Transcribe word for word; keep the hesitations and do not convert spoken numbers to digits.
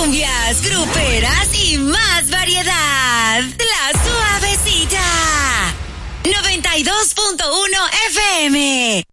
cumbias, gruperas y más variedad. La Suavecita. noventa y dos punto uno F M.